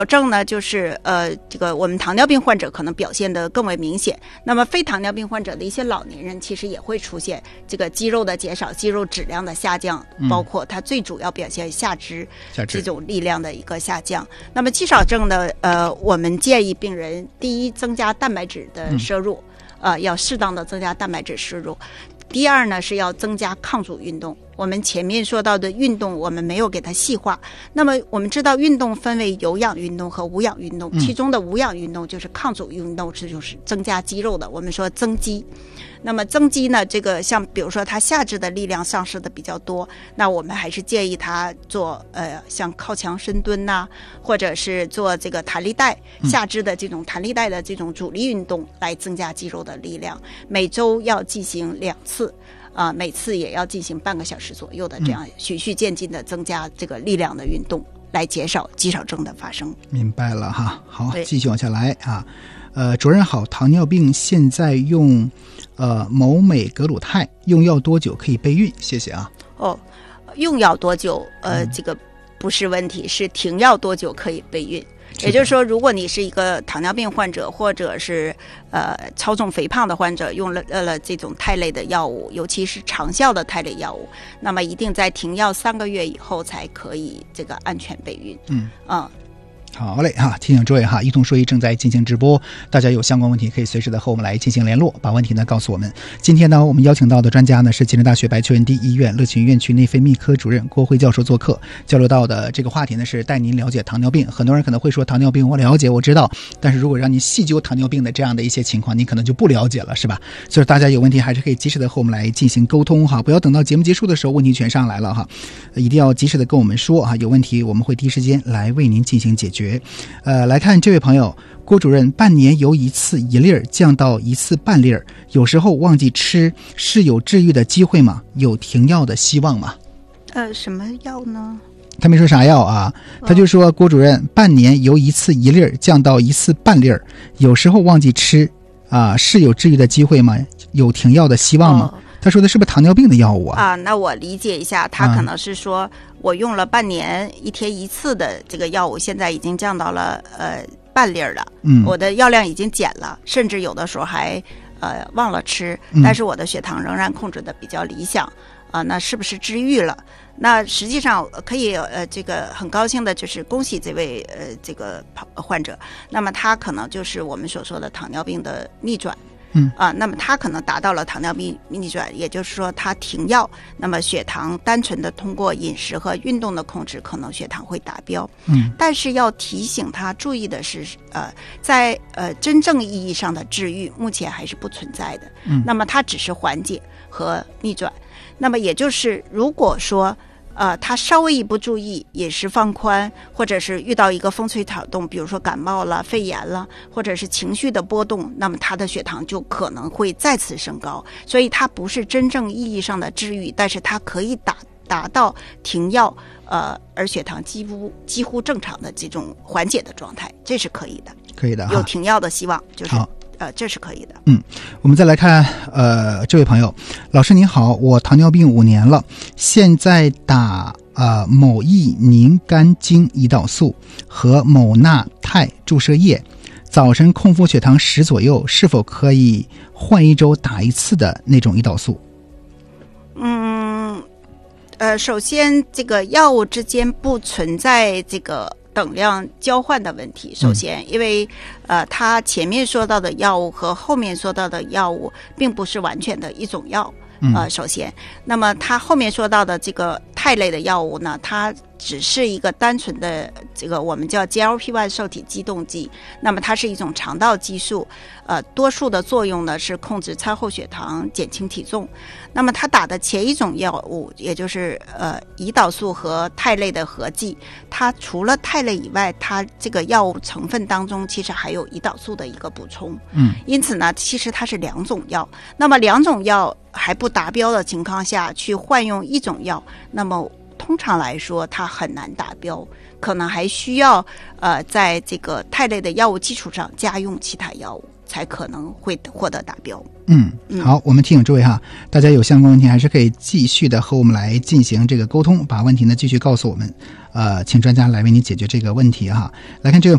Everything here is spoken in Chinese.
症呢，就是这个我们糖尿病患者可能表现得更为明显。那么非糖尿病患者的一些老年人，其实也会出现这个肌肉的减少、肌肉质量的下降，包括它最主要表现下肢这种力量的一个下降。那么肌少症呢，我们建议病人第一增加蛋白质的摄入，要适当的增加蛋白质摄入。第二呢，是要增加抗阻运动。我们前面说到的运动，我们没有给它细化。那么我们知道运动分为有氧运动和无氧运动，其中的无氧运动就是抗阻运动，这就是增加肌肉的，我们说增肌。那么增肌呢，这个像比如说他下肢的力量丧失的比较多，那我们还是建议他做像靠墙深蹲呐，或者是做这个弹力带下肢的这种弹力带的这种阻力运动，来增加肌肉的力量。每周要进行2次。每次也要进行半个小时左右的这样循序渐进的增加这个力量的运动，来减少肌少症的发生。 明白了哈，好，继续往下来啊。主任好，糖尿病现在用某美格鲁肽，用药多久可以备孕？谢谢啊。 用药多久这个不是问题，是停药多久可以备孕。也就是说，如果你是一个糖尿病患者，或者是超重肥胖的患者，用了这种肽类的药物，尤其是长效的肽类药物，那么一定在停药3个月以后才可以这个安全备孕。 好嘞哈，提醒诸位哈，一通说一正在进行直播，大家有相关问题可以随时的和我们来进行联络，把问题呢告诉我们。今天呢，我们邀请到的专家呢是吉林大学白求恩第一医院乐群院区内分泌科主任郭辉教授做客，交流到的这个话题呢是带您了解糖尿病。很多人可能会说糖尿病我了解我知道，但是如果让你细究糖尿病的这样的一些情况，你可能就不了解了，是吧？所以大家有问题还是可以及时的和我们来进行沟通哈，不要等到节目结束的时候问题全上来了哈，一定要及时的跟我们说哈，有问题我们会第一时间来为您进行解决。来看这位朋友，郭主任，半年由1次1粒降到1次半粒，有时候忘记吃，是有治愈的机会吗？有停药的希望吗？ 什么药呢？ 他没说啥药啊，他就说郭主任，半年由1次1粒降到1次半粒，有时候忘记吃是有治愈的机会吗？有停药的希望吗？他说的是不是糖尿病的药物啊？ 那我理解一下，他可能是说我用了半年1天1次的这个药物，现在已经降到了半粒了，我的药量已经减了，甚至有的时候还忘了吃，但是我的血糖仍然控制的比较理想那是不是治愈了？那实际上可以这个很高兴的就是恭喜这位这个患者，那么他可能就是我们所说的糖尿病的逆转。那么他可能达到了糖尿病逆转，也就是说他停药，那么血糖单纯的通过饮食和运动的控制，可能血糖会达标。但是要提醒他注意的是，在真正意义上的治愈目前还是不存在的。那么它只是缓解和逆转。那么也就是如果说他稍微一不注意，饮食放宽，或者是遇到一个风吹草动，比如说感冒了、肺炎了，或者是情绪的波动，那么他的血糖就可能会再次升高。所以它不是真正意义上的治愈，但是它可以达到停药而血糖几乎正常的这种缓解的状态，这是可以的， 可以的， 有停药的希望，就是这是可以的。 我们再来看这位朋友，老师您好，我糖尿病5年了，现在打某益宁肝精胰岛素和某钠肽注射液，早晨空腹血糖10左右，是否可以换1周打1次的那种胰岛素？ 首先这个药物之间不存在这个等量交换的问题。首先因为他前面说到的药物和后面说到的药物并不是完全的一种药。首先，那么他后面说到的这个肽类的药物呢，它只是一个单纯的这个我们叫 GLP-1 受体激动剂，那么它是一种肠道激素，多数的作用呢是控制餐后血糖、减轻体重。那么它打的前一种药物，也就是胰岛素和肽类的合剂，它除了肽类以外，它这个药物成分当中其实还有胰岛素的一个补充。因此呢，其实它是2种药。那么2种药还不达标的情况下去换用1种药，那么通常来说它很难达标，可能还需要在这个肽类的药物基础上加用其他药物，才可能会获得达标。 好，我们提醒诸位哈，大家有相关问题还是可以继续的和我们来进行这个沟通，把问题呢继续告诉我们，请专家来为您解决这个问题哈。来看这位